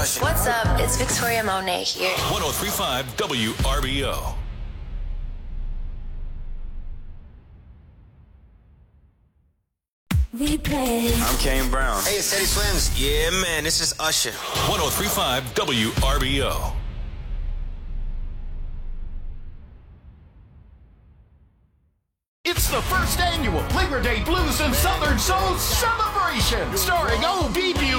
Usher. What's up? It's Victoria Monet here. 103.5 WRBO. I'm Kane Brown. Hey, it's Teddy Swims. Yeah, man, this is Usher. 103.5 WRBO. It's the first annual Labor Day Blues and Southern Soul celebration, starring OB Beauty